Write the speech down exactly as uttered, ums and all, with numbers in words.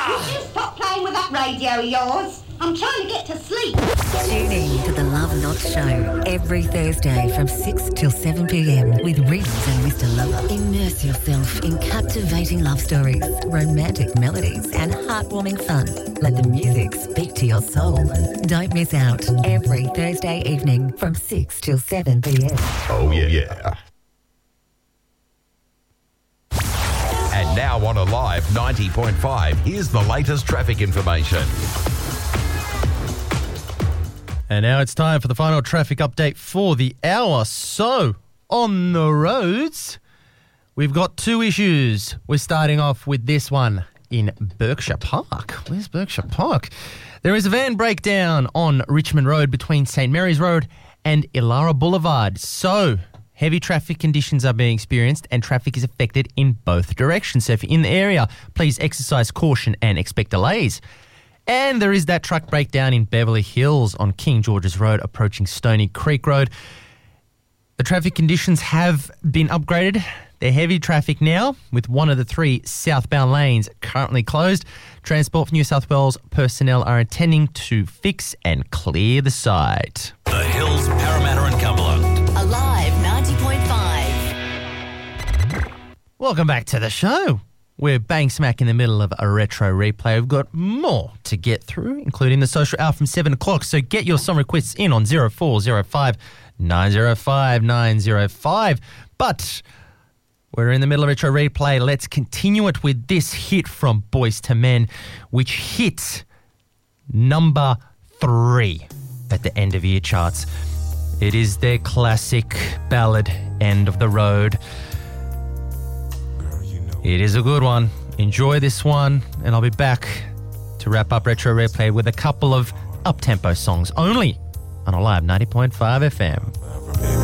Would you stop playing with that radio of yours? I'm trying to get to sleep. Tune in to The Love Knot Show every Thursday from six till seven p.m. with Reese and Mister Lover. Immerse yourself in captivating love stories, romantic melodies and heartwarming fun. Let the music speak to your soul. Don't miss out every Thursday evening from six till seven p.m. Oh, yeah, yeah. And now on Alive ninety point five, here's the latest traffic information. And now it's time for the final traffic update for the hour. So, on the roads, we've got two issues. We're starting off with this one in Berkshire Park. Where's Berkshire Park? There is a van breakdown on Richmond Road between Saint Mary's Road and Illawarra Boulevard. So, heavy traffic conditions are being experienced and traffic is affected in both directions. So if you're in the area, please exercise caution and expect delays. And there is that truck breakdown in Beverly Hills on King George's Road approaching Stony Creek Road. The traffic conditions have been upgraded. They're heavy traffic now with one of the three southbound lanes currently closed. Transport for New South Wales personnel are intending to fix and clear the site. The Hills, Parramatta and Cumberland. Alive ninety point five. Welcome back to the show. We're bang smack in the middle of a retro replay. We've got more to get through, including the social hour from seven o'clock. So get your song requests in on zero four zero five nine zero five nine zero five. But we're in the middle of retro replay. Let's continue it with this hit from Boyz two Men, which hit number three at the end of year charts. It is their classic ballad, End of the Road. It is a good one. Enjoy this one, and I'll be back to wrap up Retro Replay with a couple of up-tempo songs only on Alive ninety point five F M.